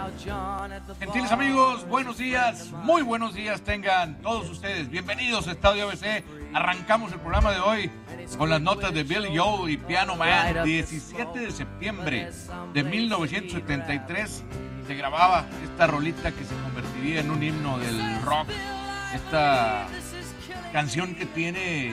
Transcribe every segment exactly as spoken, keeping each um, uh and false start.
Gentiles amigos, buenos días, muy buenos días tengan todos ustedes. Bienvenidos a Estadio A B C. Arrancamos el programa de hoy con las notas de Billy Joel y Piano Man. diecisiete de septiembre de mil novecientos setenta y tres se grababa esta rolita que se convertiría en un himno del rock. Esta canción que tiene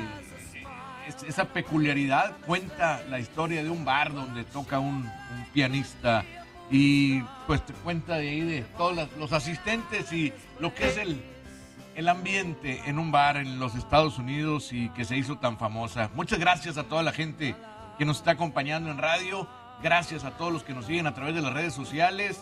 esa peculiaridad, cuenta la historia de un bar donde toca un, un pianista y pues te cuenta de ahí de todos los, los asistentes y lo que es el, el ambiente en un bar en los Estados Unidos y que se hizo tan famosa. Muchas gracias a toda la gente que nos está acompañando en radio, gracias a todos los que nos siguen a través de las redes sociales,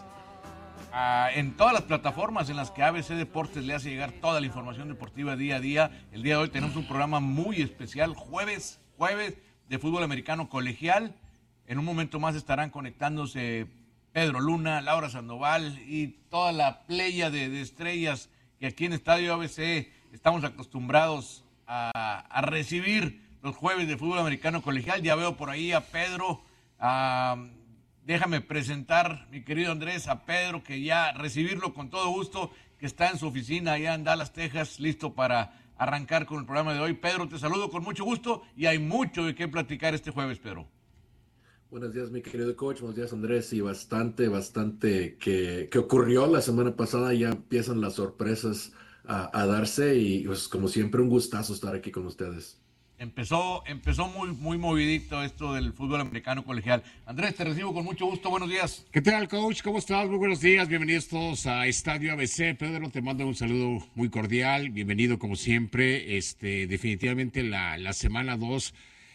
a, en todas las plataformas en las que A B C Deportes le hace llegar toda la información deportiva día a día. El día de hoy tenemos un programa muy especial, jueves, jueves de fútbol americano colegial. En un momento más estarán conectándose Pedro Luna, Laura Sandoval y toda la playa de, de estrellas que aquí en Estadio A B C estamos acostumbrados a, a recibir los jueves de fútbol americano colegial. Ya veo por ahí a Pedro, a, déjame presentar, mi querido Andrés, a Pedro, que ya recibirlo con todo gusto, que está en su oficina allá en Dallas, Texas, listo para arrancar con el programa de hoy. Pedro, te saludo con mucho gusto y hay mucho de qué platicar este jueves, Pedro. Buenos días, mi querido coach. Buenos días, Andrés. Y bastante, bastante que, que ocurrió la semana pasada. Ya empiezan las sorpresas a, a darse y pues como siempre un gustazo estar aquí con ustedes. Empezó, empezó muy, muy movidito esto del fútbol americano colegial. Andrés, te recibo con mucho gusto. Buenos días. ¿Qué tal, coach? ¿Cómo estás? Muy buenos días. Bienvenidos todos a Estadio A B C. Pedro, te mando un saludo muy cordial. Bienvenido como siempre. Este, definitivamente la, la semana dos,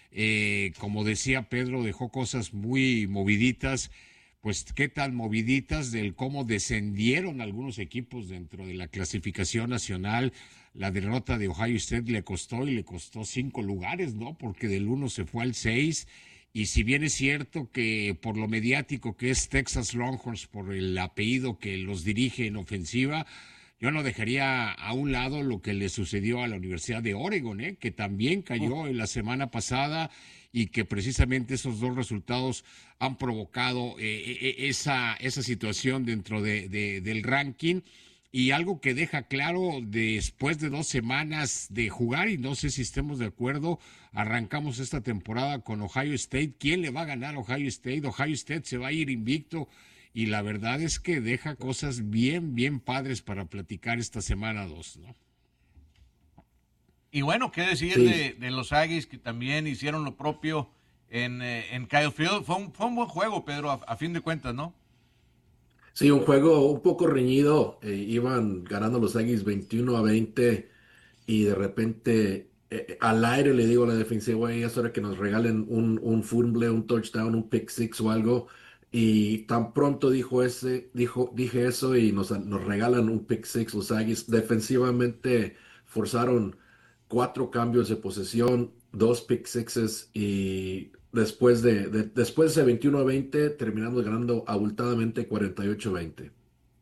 eh, como decía Pedro, dejó cosas muy moviditas. Pues qué tan moviditas del cómo descendieron algunos equipos dentro de la clasificación nacional. La derrota de Ohio State le costó y le costó cinco lugares, ¿no? Porque del uno se fue al seis. Y si bien es cierto que por lo mediático que es Texas Longhorns, por el apellido que los dirige en ofensiva, yo no dejaría a un lado lo que le sucedió a la Universidad de Oregon, ¿eh? Que también cayó en la semana pasada y que precisamente esos dos resultados han provocado eh, esa, esa situación dentro de, de, del ranking. Y algo que deja claro, después de dos semanas de jugar, y no sé si estemos de acuerdo, arrancamos esta temporada con Ohio State. ¿Quién le va a ganar a Ohio State? Ohio State se va a ir invicto. Y la verdad es que deja cosas bien, bien padres para platicar esta semana dos, ¿no? Y bueno, qué decir Sí. de, de los Aggies que también hicieron lo propio en, eh, en Kyle Field. Fue un, fue un buen juego, Pedro, a, a fin de cuentas, ¿no? Sí, un juego un poco reñido. Eh, iban ganando los Aggies veintiuno a veinte y de repente eh, al aire le digo a la defensiva, güey, es hora que nos regalen un, un fumble, un touchdown, un pick six o algo. Y tan pronto dijo ese, dijo, dije eso y nos, nos regalan un pick six los Aggies. Defensivamente forzaron cuatro cambios de posesión, dos pick sixes y después de, de- después de veintiuno a veinte terminamos ganando abultadamente cuarenta y ocho a veinte.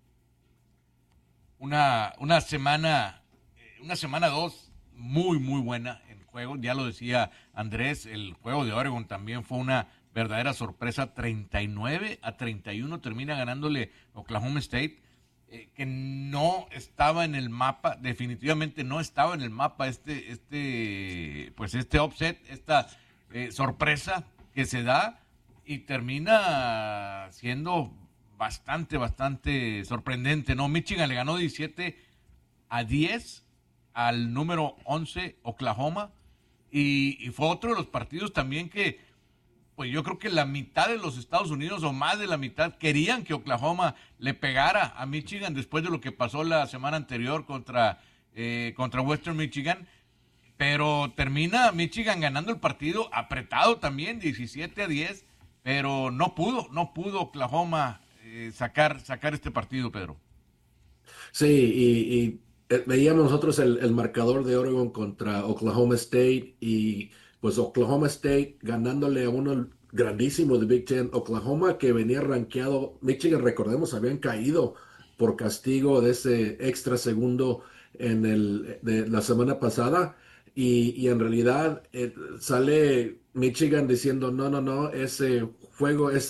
Una, una semana, eh, una semana dos muy, muy buena en juego. Ya lo decía Andrés, el juego de Oregon también fue una verdadera sorpresa. treinta y nueve a treinta y uno termina ganándole Oklahoma State, eh, que no estaba en el mapa, definitivamente no estaba en el mapa este, este, pues este upset, esta eh, sorpresa que se da y termina siendo bastante, bastante sorprendente, ¿no? Michigan le ganó diecisiete a diez al número once Oklahoma y, y fue otro de los partidos también que pues yo creo que la mitad de los Estados Unidos o más de la mitad querían que Oklahoma le pegara a Michigan después de lo que pasó la semana anterior contra, eh, contra Western Michigan, pero termina Michigan ganando el partido apretado también, diecisiete a diez, pero no pudo, no pudo Oklahoma eh, sacar, sacar este partido, Pedro. Sí, y, y, eh, veíamos nosotros el, el marcador de Oregon contra Oklahoma State y pues Oklahoma State ganándole a uno grandísimo de Big Ten, Oklahoma que venía rankeado, Michigan recordemos habían caído por castigo de ese extra segundo en el de la semana pasada y, y en realidad eh, sale Michigan diciendo no, no, no, ese juego, ese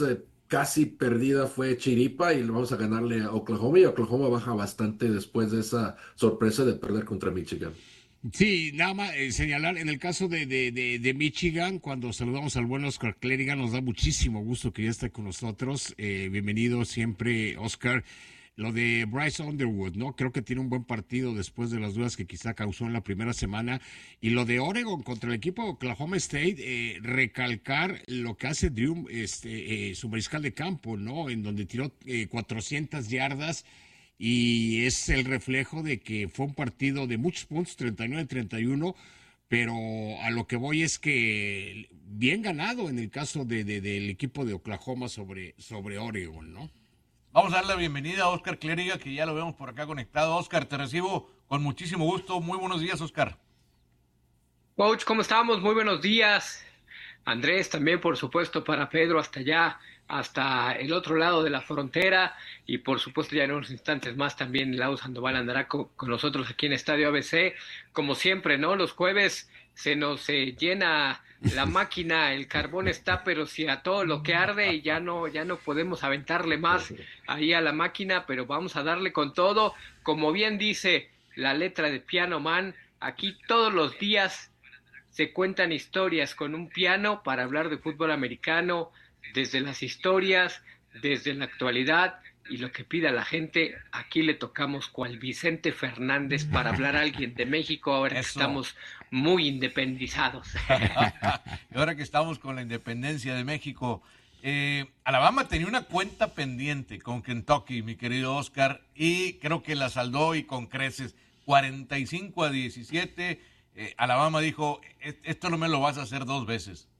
casi perdida fue chiripa y vamos a ganarle a Oklahoma y Oklahoma baja bastante después de esa sorpresa de perder contra Michigan. Sí, nada más eh, señalar, en el caso de, de, de, de Michigan, cuando saludamos al buen Oscar Clériga, nos da muchísimo gusto que ya esté con nosotros. Eh, bienvenido siempre, Oscar. Lo de Bryce Underwood, ¿no? Creo que tiene un buen partido después de las dudas que quizá causó en la primera semana. Y lo de Oregon contra el equipo de Oklahoma State, eh, recalcar lo que hace Drew, este, eh, su mariscal de campo, ¿no? En donde tiró eh, cuatrocientas yardas. Y es el reflejo de que fue un partido de muchos puntos, treinta y nueve a treinta y uno, pero a lo que voy es que bien ganado en el caso de, de, del equipo de Oklahoma sobre, sobre Oregon, ¿no? Vamos a darle la bienvenida a Oscar Clériga, que ya lo vemos por acá conectado. Oscar, te recibo con muchísimo gusto. Muy buenos días, Oscar. Coach, ¿cómo estamos? Muy buenos días. Andrés, también, por supuesto, para Pedro, hasta allá, hasta el otro lado de la frontera. Y, por supuesto, ya en unos instantes más también Lau Sandoval andará con, con nosotros aquí en Estadio A B C. Como siempre, ¿no? Los jueves se nos eh, llena la máquina, el carbón está, pero sí a todo lo que arde y ya no, ya no podemos aventarle más ahí a la máquina, pero vamos a darle con todo. Como bien dice la letra de Piano Man, aquí todos los días se cuentan historias con un piano para hablar de fútbol americano, desde las historias, desde la actualidad y lo que pida la gente. Aquí le tocamos cual Vicente Fernández para hablar a alguien de México ahora Eso. que estamos muy independizados. Y ahora que estamos con la independencia de México, eh, Alabama tenía una cuenta pendiente con Kentucky, mi querido Oscar, y creo que la saldó y con creces, cuarenta y cinco a diecisiete. Eh, Alabama dijo, esto no me lo vas a hacer dos veces.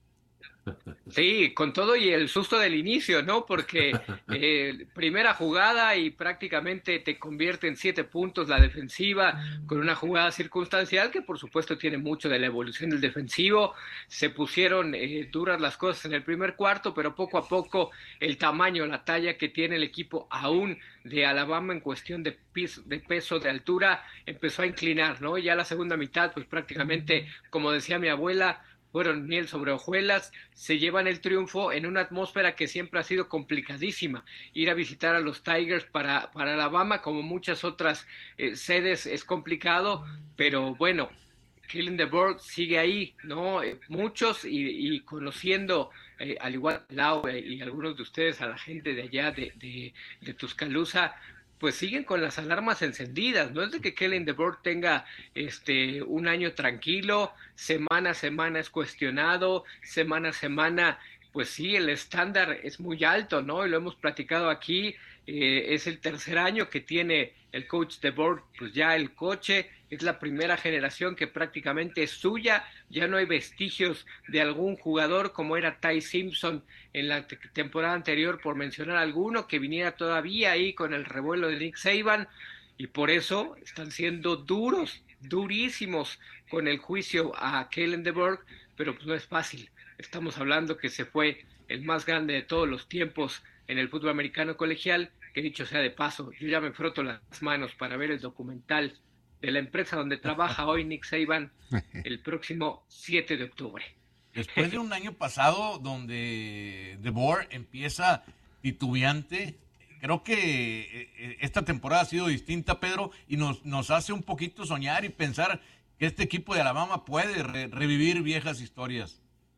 Sí, con todo y el susto del inicio, ¿no? Porque eh, primera jugada y prácticamente te convierte en siete puntos la defensiva con una jugada circunstancial que por supuesto tiene mucho de la evolución del defensivo. Se pusieron eh, duras las cosas en el primer cuarto, pero poco a poco el tamaño, la talla que tiene el equipo aún de Alabama en cuestión de peso, de peso, de altura, empezó a inclinar, ¿no? Y ya la segunda mitad, pues prácticamente, como decía mi abuela, fueron miel sobre hojuelas, se llevan el triunfo en una atmósfera que siempre ha sido complicadísima. Ir a visitar a los Tigers para, para Alabama, como muchas otras eh, sedes, es complicado, pero bueno, Kalen DeBoer sigue ahí, ¿no? Eh, muchos y, y conociendo, eh, al igual que Lau eh, y algunos de ustedes, a la gente de allá de, de, de Tuscaloosa, pues siguen con las alarmas encendidas. No es de que Kalen DeBoer tenga este un año tranquilo, semana a semana es cuestionado, semana a semana, pues sí, el estándar es muy alto, ¿no? Y lo hemos platicado aquí, eh, es el tercer año que tiene el coach DeBoer, pues ya el coche, es la primera generación que prácticamente es suya, ya no hay vestigios de algún jugador como era Ty Simpson en la te- temporada anterior, por mencionar alguno, que viniera todavía ahí con el revuelo de Nick Saban, y por eso están siendo duros, durísimos con el juicio a Kalen DeBoer, pero pues no es fácil. Estamos hablando que se fue el más grande de todos los tiempos en el fútbol americano colegial, que dicho sea de paso, yo ya me froto las manos para ver el documental de la empresa donde trabaja hoy Nick Saban el próximo siete de octubre. Después de un año pasado donde DeBoer empieza titubeante, creo que esta temporada ha sido distinta, Pedro, y nos, nos hace un poquito soñar y pensar que este equipo de Alabama puede re- revivir viejas historias.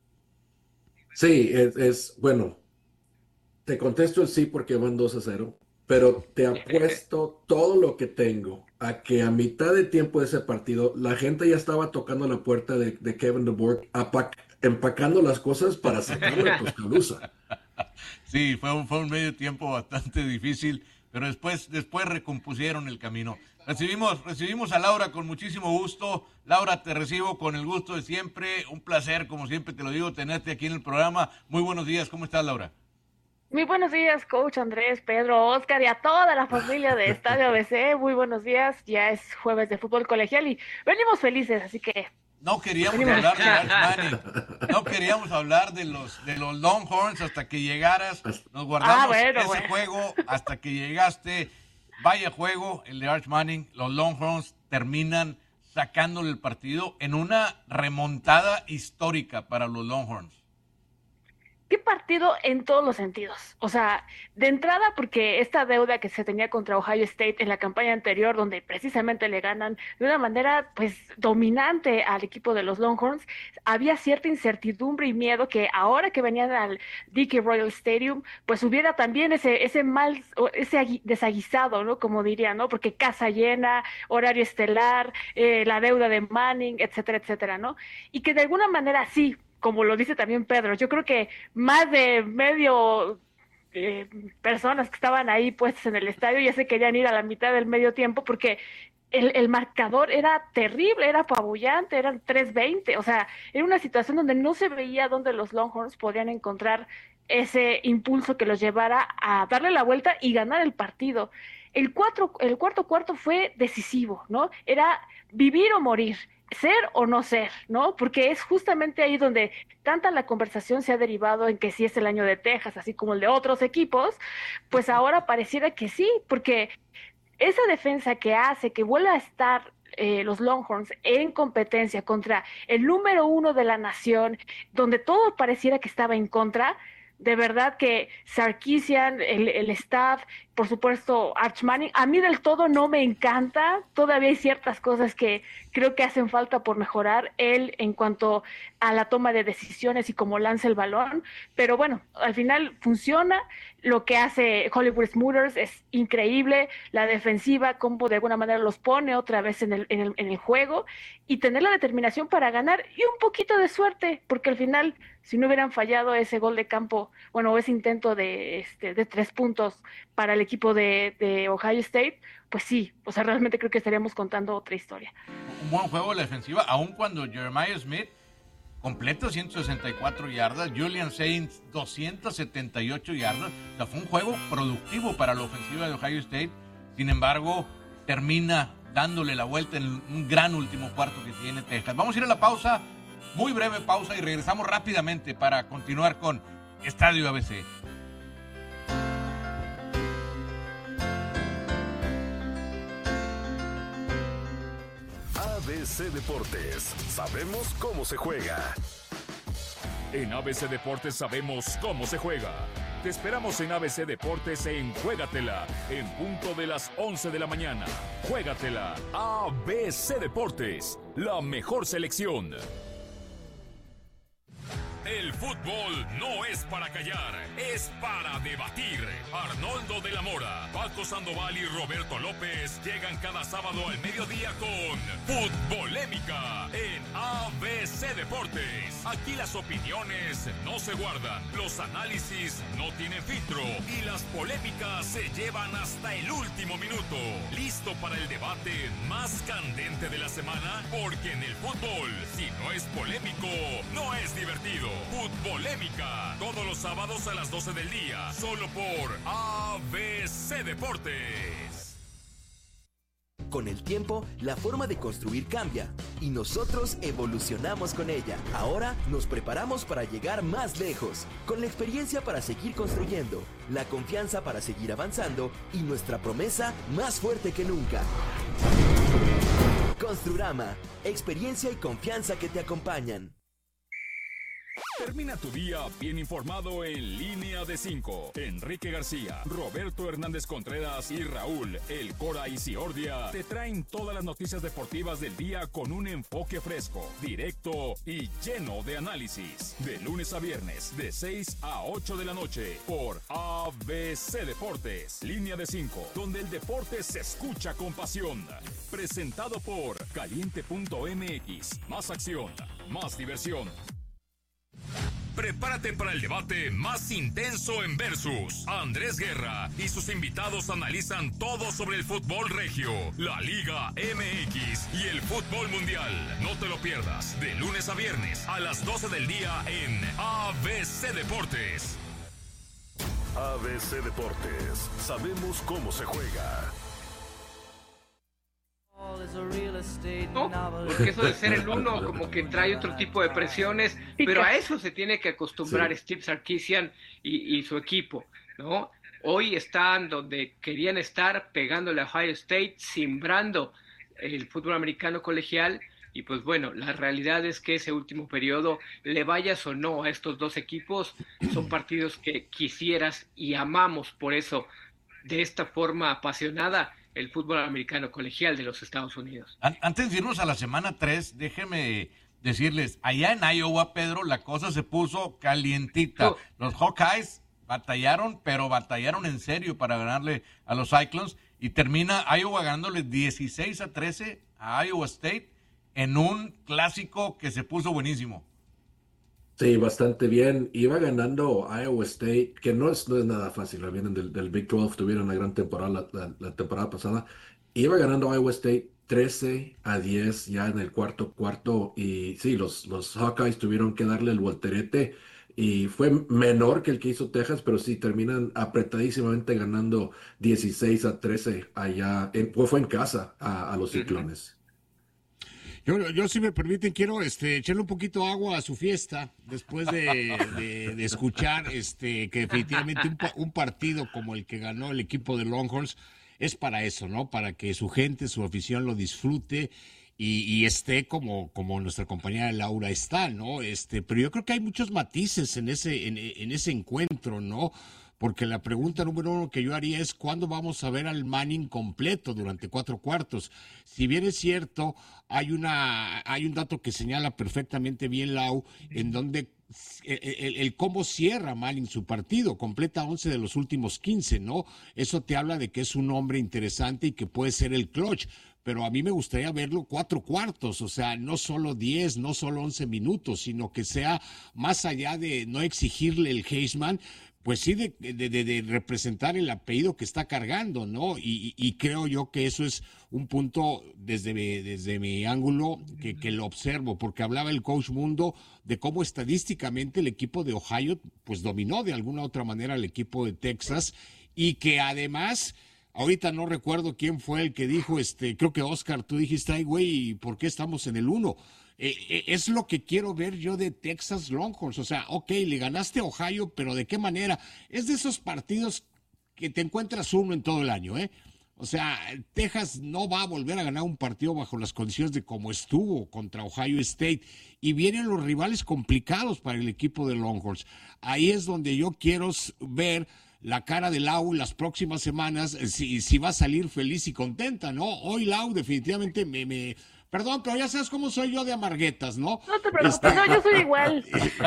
Sí, es, es bueno, te contesto el sí porque van dos a cero, pero te apuesto todo lo que tengo a que a mitad de tiempo de ese partido la gente ya estaba tocando la puerta de, de Kevin DeBoer, apac- empacando las cosas para sacarlo de Tuscaloosa. Sí, fue un, fue un medio tiempo bastante difícil, pero después, después recompusieron el camino. Recibimos, recibimos a Laura con muchísimo gusto. Laura, te recibo con el gusto de siempre. Un placer, como siempre te lo digo, tenerte aquí en el programa. Muy buenos días, ¿cómo estás, Laura? Muy buenos días, coach Andrés, Pedro, Oscar y a toda la familia de Estadio A B C. Muy buenos días. Ya es jueves de fútbol colegial y venimos felices, así que No queríamos venimos. hablar de Arch Manning. No queríamos hablar de los de los Longhorns hasta que llegaras. Nos guardamos Ah, bueno, ese bueno. juego hasta que llegaste. Vaya juego el de Arch Manning. Los Longhorns terminan sacándole el partido en una remontada histórica para los Longhorns. qué partido en todos los sentidos. O sea, de entrada porque esta deuda que se tenía contra Ohio State en la campaña anterior, donde precisamente le ganan de una manera pues dominante al equipo de los Longhorns, había cierta incertidumbre y miedo que ahora que venían al Dickey Royal Stadium, pues hubiera también ese, ese mal, ese desaguisado, ¿no? Como diría, ¿no? Porque casa llena, horario estelar, eh, la deuda de Manning, etcétera, etcétera, ¿no? Y que de alguna manera sí, como lo dice también Pedro, yo creo que más de medio eh, personas que estaban ahí puestas en el estadio ya se querían ir a la mitad del medio tiempo porque el, el marcador era terrible, era apabullante, eran tres veinte, o sea, era una situación donde no se veía dónde los Longhorns podían encontrar ese impulso que los llevara a darle la vuelta y ganar el partido. El, cuatro, el cuarto cuarto fue decisivo, ¿no? Era vivir o morir, ser o no ser, ¿no? Porque es justamente ahí donde tanta la conversación se ha derivado en que sí es el año de Texas, así como el de otros equipos, pues ahora pareciera que sí, porque esa defensa que hace que vuelva a estar eh, los Longhorns en competencia contra el número uno de la nación, donde todo pareciera que estaba en contra, de verdad que Sarkisian, el, el staff, por supuesto Arch Manning, a mí del todo no me encanta, todavía hay ciertas cosas que creo que hacen falta por mejorar él en cuanto a la toma de decisiones y cómo lanza el balón, pero bueno, al final funciona. Lo que hace Hollywood Smooters es increíble, la defensiva, cómo de alguna manera los pone otra vez en el, en el, en el juego, y tener la determinación para ganar y un poquito de suerte, porque al final, si no hubieran fallado ese gol de campo, bueno, ese intento de, este, de tres puntos para el equipo de, de Ohio State, pues sí, o sea, realmente creo que estaríamos contando otra historia. Un buen juego de la defensiva, aun cuando Jeremiah Smith completo ciento sesenta y cuatro yardas, Julian Saints doscientas setenta y ocho yardas. O sea, fue un juego productivo para la ofensiva de Ohio State. Sin embargo, termina dándole la vuelta en un gran último cuarto que tiene Texas. Vamos a ir a la pausa, muy breve pausa, y regresamos rápidamente para continuar con Estadio A B C. A B C Deportes, sabemos cómo se juega. En A B C Deportes sabemos cómo se juega. Te esperamos en A B C Deportes en Juégatela, en punto de las once de la mañana. Juégatela, A B C Deportes, la mejor selección. El fútbol no es para callar, es para debatir. Arnoldo de la Mora, Paco Sandoval y Roberto López llegan cada sábado al mediodía con Futbolémica en A B C Deportes. Aquí las opiniones no se guardan, los análisis no tienen filtro y las polémicas se llevan hasta el último minuto. ¿Listo para el debate más candente de la semana? Porque en el fútbol, si no es polémico, no es divertido. Futbolémica, todos los sábados a las doce del día, solo por A B C Deportes. Con el tiempo, la forma de construir cambia y nosotros evolucionamos con ella. Ahora nos preparamos para llegar más lejos, con la experiencia para seguir construyendo, la confianza para seguir avanzando y nuestra promesa más fuerte que nunca. Construrama, experiencia y confianza que te acompañan. Termina tu día bien informado en Línea de cinco. Enrique García, Roberto Hernández Contreras y Raúl El Cora Isiordia te traen todas las noticias deportivas del día con un enfoque fresco, directo y lleno de análisis. De lunes a viernes, de seis a ocho de la noche, por A B C Deportes. Línea de cinco, donde el deporte se escucha con pasión. Presentado por Caliente punto M X. Más acción, más diversión. Prepárate para el debate más intenso en Versus. Andrés Guerra y sus invitados analizan todo sobre el fútbol regio, la Liga M X y el fútbol mundial. No te lo pierdas, de lunes a viernes a las doce del día en A B C Deportes. A B C Deportes, sabemos cómo se juega. No, porque eso de ser el uno como que trae otro tipo de presiones, pero a eso se tiene que acostumbrar sí. Steve Sarkisian y, y su equipo, ¿no? Hoy están donde querían estar, pegándole a Ohio State, simbrando el fútbol americano colegial, Y pues bueno, la realidad es que ese último periodo, le vayas o no a estos dos equipos, son partidos que quisieras y amamos por eso, de esta forma apasionada, el fútbol americano colegial de los Estados Unidos. Antes de irnos a la semana tres, déjeme decirles, allá en Iowa, Pedro, la cosa se puso calientita. Oh. Los Hawkeyes batallaron, pero batallaron en serio para ganarle a los Cyclones, y termina Iowa ganándole dieciséis a trece a Iowa State en un clásico que se puso buenísimo. Sí, bastante bien. Iba ganando Iowa State, que no es, no es nada fácil. Vienen del, del Big doce, tuvieron una gran temporada la, la, la temporada pasada. Iba ganando Iowa State trece a diez ya en el cuarto cuarto. Y sí, los, los Hawkeyes tuvieron que darle el volterete. Y fue menor que el que hizo Texas, pero sí, terminan apretadísimamente ganando dieciséis a trece allá. En, pues fue en casa a, a los Ciclones. Yo, yo, si me permiten, quiero este, echarle un poquito de agua a su fiesta después de, de, de escuchar este, que definitivamente un, un partido como el que ganó el equipo de Longhorns es para eso, ¿no? Para que su gente, su afición lo disfrute y, y esté como, como nuestra compañera Laura está, ¿no? Este, pero yo creo que hay muchos matices en ese, en, en ese encuentro, ¿no? Porque la pregunta número uno que yo haría es ¿cuándo vamos a ver al Manning completo durante cuatro cuartos? Si bien es cierto, hay una hay un dato que señala perfectamente bien Lau, en donde el, el, el cómo cierra Manning su partido, completa once de los últimos quince, ¿no? Eso te habla de que es un hombre interesante y que puede ser el clutch. Pero a mí me gustaría verlo cuatro cuartos, o sea, no solo diez, no solo once minutos, sino que sea más allá de no exigirle el Heisman, pues sí, de, de, de representar el apellido que está cargando, ¿no? Y, y creo yo que eso es un punto desde mi, desde mi ángulo que, que lo observo, porque hablaba el coach Mundo de cómo estadísticamente el equipo de Ohio pues dominó de alguna otra manera al equipo de Texas y que además... Ahorita no recuerdo quién fue el que dijo, este, creo que Oscar, tú dijiste, ay, güey, ¿por qué estamos en el uno? Eh, eh, es lo que quiero ver yo de Texas Longhorns. O sea, ok, le ganaste a Ohio, pero ¿de qué manera? Es de esos partidos que te encuentras uno en todo el año, ¿eh? O sea, Texas no va a volver a ganar un partido bajo las condiciones de cómo estuvo contra Ohio State. Y vienen los rivales complicados para el equipo de Longhorns. Ahí es donde yo quiero ver la cara de Lau las próximas semanas, si, si va a salir feliz y contenta, ¿no? Hoy Lau definitivamente me, me... Perdón, pero ya sabes cómo soy yo de amarguetas, ¿no? No te preocupes, este... no, yo soy igual.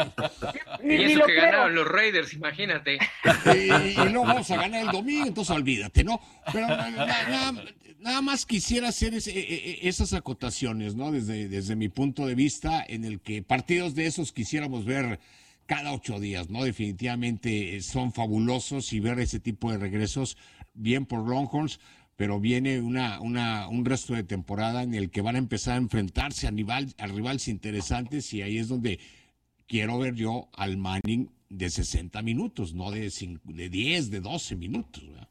ni, y eso que creo. Ganaron los Raiders, imagínate. Y, y no vamos a ganar el domingo, entonces olvídate, ¿no? Pero nada, nada, nada más quisiera hacer ese, esas acotaciones, ¿no? Desde, desde mi punto de vista, en el que partidos de esos quisiéramos ver cada ocho días, ¿no? Definitivamente son fabulosos y ver ese tipo de regresos, bien por Longhorns, pero viene una, una, un resto de temporada en el que van a empezar a enfrentarse a, rival, a rivales interesantes y ahí es donde quiero ver yo al Manning de sesenta minutos, no de, cinco, de diez, de doce minutos, ¿verdad?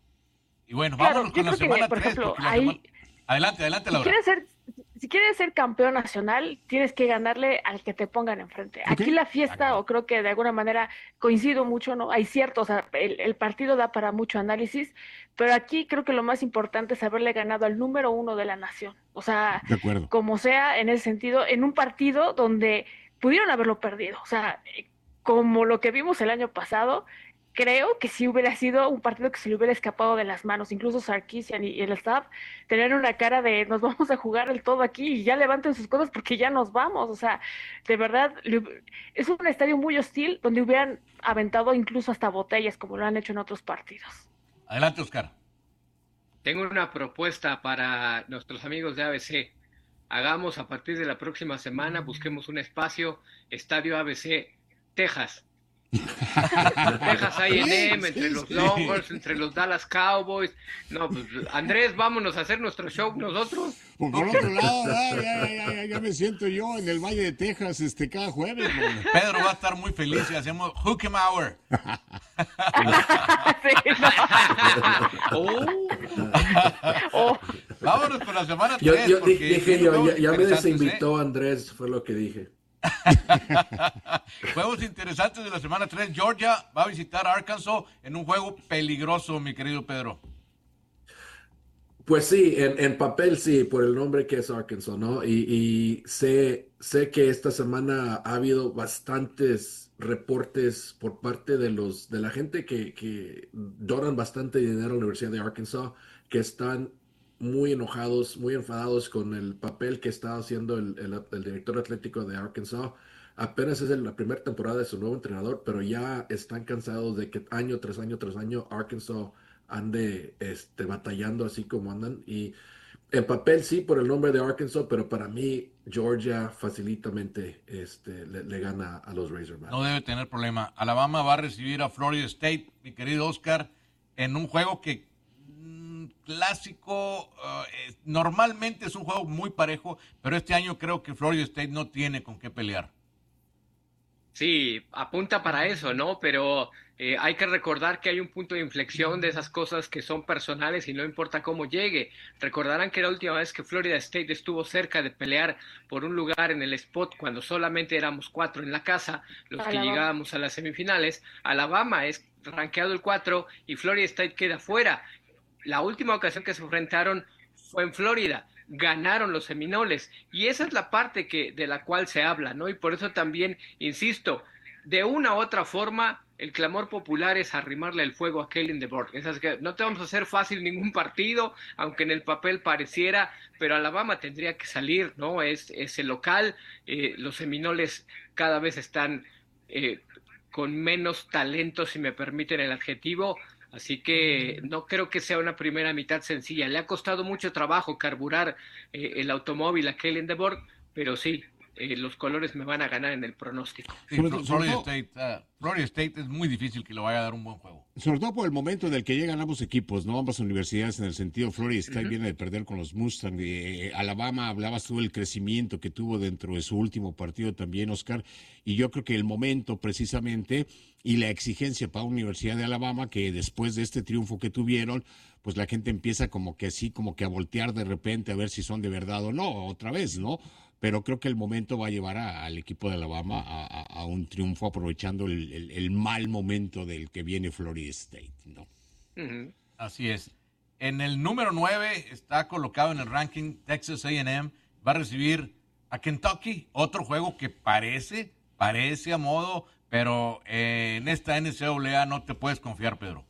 Y bueno, vámonos claro, con la semana por tres. Ejemplo, ahí, semana... Adelante, adelante, Laura. Si quieres ser... Si quieres ser campeón nacional, tienes que ganarle al que te pongan enfrente. Okay. Aquí la fiesta, o creo que de alguna manera coincido mucho, ¿no? Hay cierto, o sea, el, el partido da para mucho análisis, pero aquí creo que lo más importante es haberle ganado al número uno de la nación. O sea, como sea, en ese sentido, en un partido donde pudieron haberlo perdido. O sea, como lo que vimos el año pasado, creo que sí hubiera sido un partido que se le hubiera escapado de las manos, incluso Sarkisian y el staff tener una cara de nos vamos a jugar el todo aquí y ya levanten sus cosas porque ya nos vamos, o sea, de verdad es un estadio muy hostil donde hubieran aventado incluso hasta botellas como lo han hecho en otros partidos. Adelante, Oscar. Tengo una propuesta para nuestros amigos de A B C. Hagamos a partir de la próxima semana, busquemos un espacio, Estadio A B C, Texas. Texas A y M, entre los Longhorns, entre los Dallas Cowboys. No, pues Andrés, vámonos a hacer nuestro show nosotros. Por, por otro lado, ya, ya, ya, ya, ya me siento yo en el Valle de Texas este cada jueves. Man. Pedro va a estar muy feliz y hacemos Hook 'em Hour. oh. oh. Vámonos con la semana yo, tres. Yo dije yo, ya, ya me desinvitó ¿eh? Andrés, fue lo que dije. Juegos interesantes de la semana tres. Georgia va a visitar a Arkansas en un juego peligroso, mi querido Pedro. Pues sí, en, en papel sí, por el nombre que es Arkansas, ¿no? Y, y sé, sé que esta semana ha habido bastantes reportes por parte de los, de la gente que, que donan bastante dinero a la Universidad de Arkansas, que están muy enojados, muy enfadados con el papel que está haciendo el, el- el director atlético de Arkansas. Apenas es el- la primera temporada de su nuevo entrenador, pero ya están cansados de que año tras año tras año Arkansas ande este, batallando así como andan. Y en papel sí, por el nombre de Arkansas, pero para mí Georgia facilitamente este, le, le gana a los Razorbacks. No debe tener problema. Alabama va a recibir a Florida State, mi querido Oscar, en un juego que mm, clásico, uh, es- normalmente es un juego muy parejo, pero este año creo que Florida State no tiene con qué pelear. Sí, apunta para eso, ¿no? Pero eh, hay que recordar que hay un punto de inflexión de esas cosas que son personales y no importa cómo llegue. Recordarán que la última vez que Florida State estuvo cerca de pelear por un lugar en el spot cuando solamente éramos cuatro en la casa, los que Alabama. llegábamos a las semifinales, Alabama es rankeado el cuatro y Florida State queda fuera. La última ocasión que se enfrentaron fue en Florida, ganaron los Seminoles y esa es la parte que de la cual se habla, ¿no? Y por eso también insisto, de una u otra forma el clamor popular es arrimarle el fuego a Kellen DeBoer. Es que no te vamos a hacer fácil ningún partido, aunque en el papel pareciera, pero Alabama tendría que salir, ¿no? Es, es el local, eh, los Seminoles cada vez están eh, con menos talento, si me permiten el adjetivo. Así que no creo que sea una primera mitad sencilla. Le ha costado mucho trabajo carburar eh, el automóvil a Kellen DeBoer, pero sí, eh, los colores me van a ganar en el pronóstico. Sí, Sobre Flo- todo- sobre Florida todo- State, ah, Florida State es muy difícil que le vaya a dar un buen juego. Sobre todo por el momento en el que llegan ambos equipos, ¿no? Ambas universidades en el sentido, Florida State viene de perder con los Mustangs. Eh, Alabama, hablabas tú del crecimiento que tuvo dentro de su último partido también, Oscar. Y yo creo que el momento precisamente y la exigencia para la Universidad de Alabama, que después de este triunfo que tuvieron, pues la gente empieza como que así, como que a voltear de repente a ver si son de verdad o no, otra vez, ¿no? Pero creo que el momento va a llevar a- al equipo de Alabama a, a- a un triunfo aprovechando el, el- el mal momento del que viene Florida State, ¿no? Ujú. Así es. En el número nueve está colocado en el ranking Texas A and M. Va a recibir a Kentucky, otro juego que parece, parece a modo, pero eh, en esta N C A A no te puedes confiar, Pedro.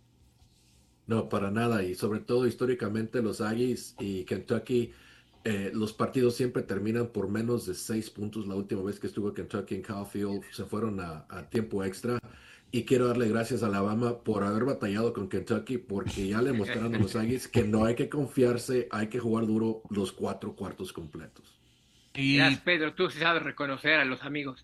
No, para nada. Y sobre todo históricamente los Aggies y Kentucky, eh, los partidos siempre terminan por menos de seis puntos. La última vez que estuvo Kentucky en Caulfield se fueron a, a tiempo extra. Y quiero darle gracias a Alabama por haber batallado con Kentucky, porque ya le mostraron a los Aggies que no hay que confiarse, hay que jugar duro los cuatro cuartos completos. Y Gracias, Pedro, tú sí sabes reconocer a los amigos.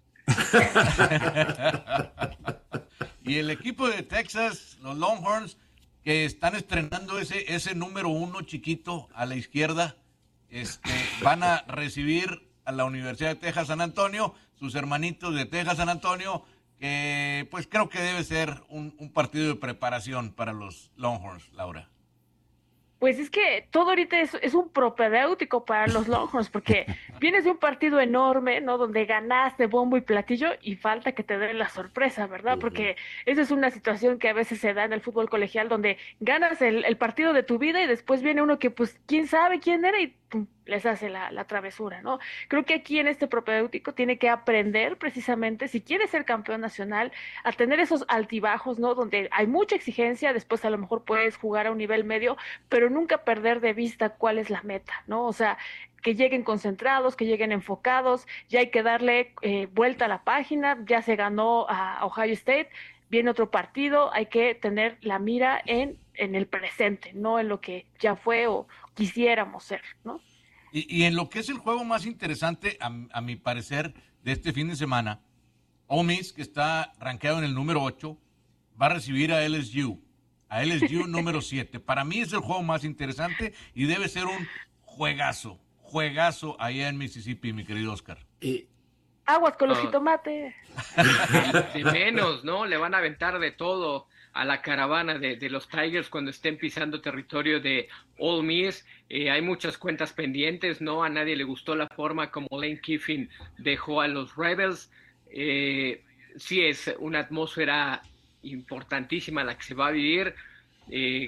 Y el equipo de Texas, los Longhorns, que están estrenando ese, ese número uno chiquito a la izquierda, este, van a recibir a la Universidad de Texas San Antonio, sus hermanitos de Texas San Antonio, que pues creo que debe ser un, un partido de preparación para los Longhorns, Laura. Pues es que todo ahorita es, es un propedéutico para los Longhorns, porque vienes de un partido enorme, ¿no? Donde ganaste bombo y platillo y falta que te den la sorpresa, ¿verdad? Ujú. Porque esa es una situación que a veces se da en el fútbol colegial, donde ganas el, el partido de tu vida y después viene uno que, pues, quién sabe quién era y pum, les hace la, la travesura, ¿no? Creo que aquí en este propedéutico tiene que aprender precisamente, si quiere ser campeón nacional, a tener esos altibajos, ¿no? Donde hay mucha exigencia, después a lo mejor puedes jugar a un nivel medio, pero nunca perder de vista cuál es la meta, ¿no? O sea, que lleguen concentrados, que lleguen enfocados, ya hay que darle eh, vuelta a la página, ya se ganó a Ohio State, viene otro partido, hay que tener la mira en, en el presente, no en lo que ya fue o quisiéramos ser, ¿no? Y, y en lo que es el juego más interesante, a, a mi parecer, de este fin de semana, Ole Miss, que está rankeado en el número ocho, va a recibir a L S U. A L S U número siete. Para mí es el juego más interesante y debe ser un juegazo, juegazo allá en Mississippi, mi querido Oscar. Y Aguas con los Ah. jitomates. De menos, ¿no? Le van a aventar de todo a la caravana de, de los Tigers cuando estén pisando territorio de Ole Miss. Eh, hay muchas cuentas pendientes, ¿no? A nadie le gustó la forma como Lane Kiffin dejó a los Rebels. Eh, sí es una atmósfera importantísima la que se va a vivir. Eh,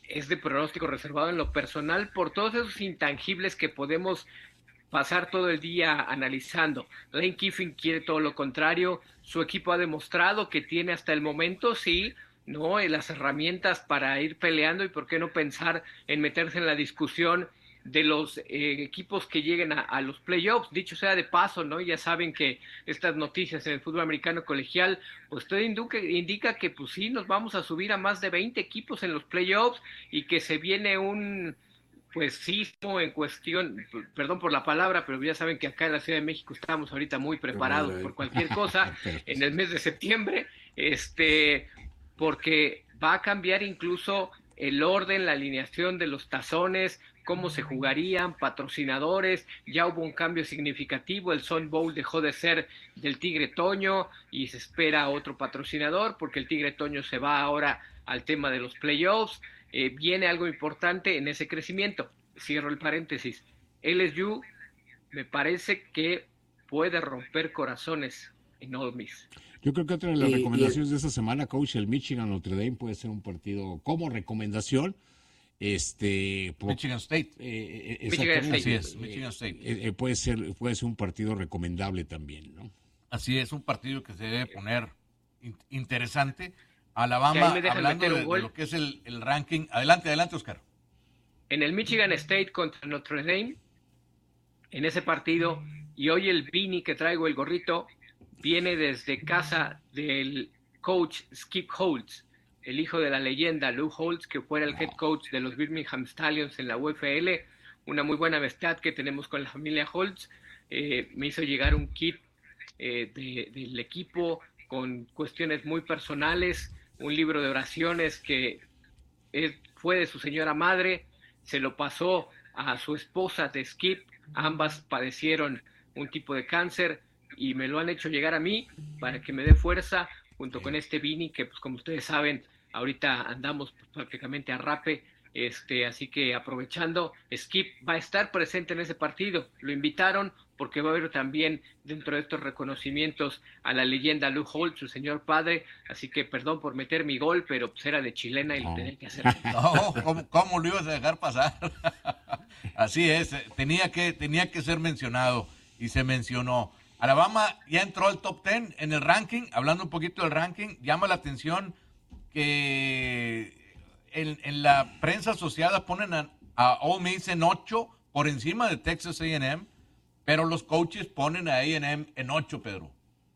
es de pronóstico reservado en lo personal por todos esos intangibles que podemos pasar todo el día analizando. Lane Kiffin quiere todo lo contrario, su equipo ha demostrado que tiene hasta el momento, sí, no, las herramientas para ir peleando y por qué no pensar en meterse en la discusión de los eh, equipos que lleguen a, a los playoffs. Dicho sea de paso, ¿no? Ya saben que estas noticias en el fútbol americano colegial, pues todo indica, indica que pues sí, nos vamos a subir a más de veinte equipos en los playoffs y que se viene un pues sismo en cuestión, perdón por la palabra, pero ya saben que acá en la Ciudad de México estamos ahorita muy preparados por cualquier cosa en el mes de septiembre, este, porque va a cambiar incluso el orden, la alineación de los tazones, cómo se jugarían, patrocinadores, ya hubo un cambio significativo, el Sun Bowl dejó de ser del Tigre Toño y se espera otro patrocinador porque el Tigre Toño se va ahora al tema de los playoffs. Eh, viene algo importante en ese crecimiento. Cierro el paréntesis. L S U me parece que puede romper corazones en Ole Miss. Yo creo que otra de las y, recomendaciones y... de esta semana, coach, el Michigan Notre Dame puede ser un partido como recomendación. Este, por, Michigan State. Eh, Michigan State. Así es, Michigan State. Eh, eh, puede ser, puede ser un partido recomendable también, ¿no? Así es, un partido que se debe poner in- interesante. Alabama, hablando de, de lo que es el, el ranking. Adelante, adelante, Oscar. En el Michigan State contra Notre Dame, en ese partido, y hoy el beanie que traigo, el gorrito, viene desde casa del coach Skip Holtz, el hijo de la leyenda Lou Holtz, que fuera el head coach de los Birmingham Stallions en la U F L, una muy buena amistad que tenemos con la familia Holtz. Eh, me hizo llegar un kit eh, de, del equipo con cuestiones muy personales, un libro de oraciones que es, fue de su señora madre, se lo pasó a su esposa de Skip, ambas padecieron un tipo de cáncer y me lo han hecho llegar a mí para que me dé fuerza junto con este beanie que, pues como ustedes saben, ahorita andamos prácticamente a rape, este, así que aprovechando, Skip va a estar presente en ese partido, lo invitaron porque va a haber también dentro de estos reconocimientos a la leyenda Lou Holtz, su señor padre, así que perdón por meter mi gol, pero pues era de chilena y lo tenía que hacer. No, ¿cómo, cómo lo ibas a dejar pasar? Así es, tenía que, tenía que ser mencionado y se mencionó. Alabama ya entró al top diez en el ranking, hablando un poquito del ranking, llama la atención que en, en la prensa asociada ponen a, a Ole Miss en ocho por encima de Texas A and M, pero los coaches ponen a A and M en ocho, Pedro.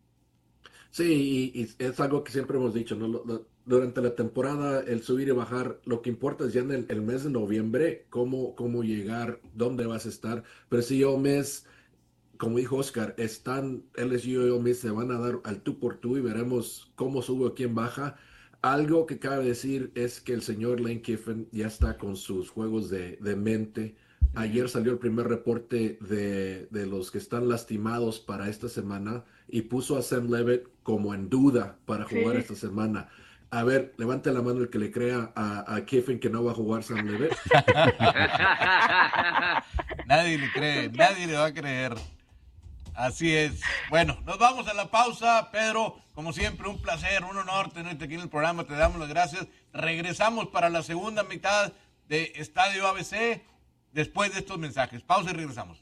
Sí, y, y es algo que siempre hemos dicho, ¿no? Lo, lo, durante la temporada, el subir y bajar, lo que importa es ya en el, el mes de noviembre, cómo, cómo llegar, dónde vas a estar. Pero si Ole Miss, como dijo Oscar, están L S U y Ole Miss se van a dar al tú por tú y veremos cómo sube o quién baja. Algo que cabe decir es que el señor Lane Kiffin ya está con sus juegos de, de mente. Ayer salió el primer reporte de, de los que están lastimados para esta semana y puso a Sam Levitt como en duda para jugar sí. esta semana. A ver, levante la mano el que le crea a, a Kiffin que no va a jugar Sam Levitt. Nadie le cree, nadie le va a creer. Así es. Bueno, nos vamos a la pausa. Pedro, como siempre, un placer, un honor tenerte aquí en el programa. Te damos las gracias. Regresamos para la segunda mitad de Estadio A B C después de estos mensajes. Pausa y regresamos.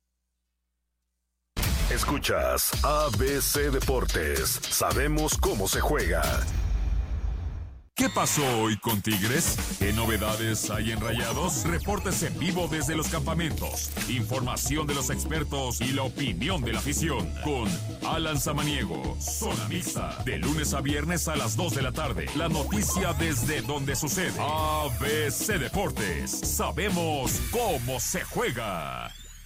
Escuchas A B C Deportes. Sabemos cómo se juega. ¿Qué pasó hoy con Tigres? ¿Qué novedades hay en Rayados? Reportes en vivo desde los campamentos, información de los expertos y la opinión de la afición. Con Alan Samaniego, Zona Mixta, de lunes a viernes a las dos de la tarde. La noticia desde donde sucede. A B C Deportes. Sabemos cómo se juega.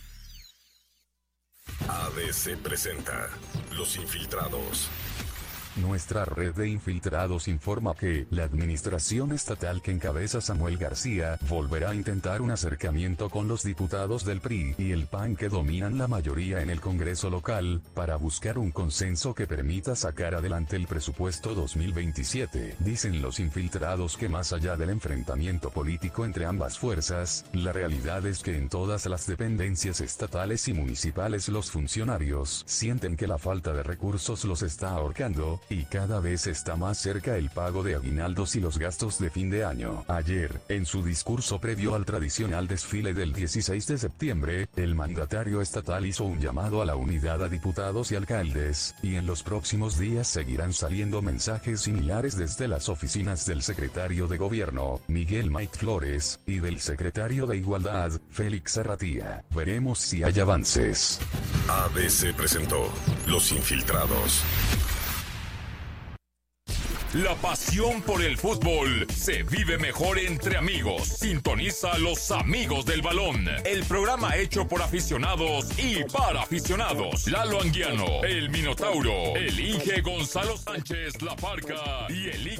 A B C presenta Los Infiltrados. Nuestra red de infiltrados informa que la administración estatal que encabeza Samuel García volverá a intentar un acercamiento con los diputados del P R I y el P A N que dominan la mayoría en el Congreso local, para buscar un consenso que permita sacar adelante el presupuesto dos mil veintisiete. Dicen los infiltrados que más allá del enfrentamiento político entre ambas fuerzas, la realidad es que en todas las dependencias estatales y municipales los funcionarios sienten que la falta de recursos los está ahorcando, y cada vez está más cerca el pago de aguinaldos y los gastos de fin de año. Ayer, en su discurso previo al tradicional desfile del dieciséis de septiembre, el mandatario estatal hizo un llamado a la unidad a diputados y alcaldes, y en los próximos días seguirán saliendo mensajes similares desde las oficinas del secretario de Gobierno, Miguel Mike Flores, y del secretario de Igualdad, Félix Serratía. Veremos si hay avances. A B C presentó Los Infiltrados. La pasión por el fútbol se vive mejor entre amigos. Sintoniza a Los Amigos del Balón, el programa hecho por aficionados y para aficionados. Lalo Anguiano, el Minotauro, el Inge Gonzalo Sánchez La Parca y el Iker